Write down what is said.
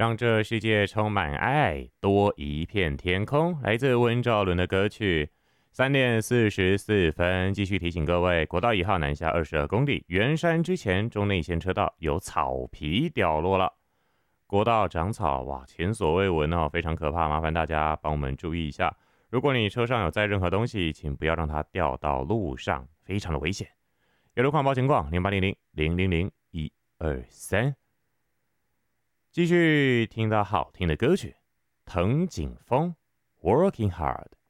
让这世界充满爱，多一片天空。来自温兆伦的歌曲。3点44分，继续提醒各位，国道1号南下22公里，圆山之前中内线车道有草皮掉落了。国道长草，哇，前所未闻哦，非常可怕，麻烦大家帮我们注意一下。如果你车上有载任何东西，请不要让它掉到路上，非常的危险。有路况报情况0800-000-123。继续听到好听的歌曲，藤井风《Working Hard》。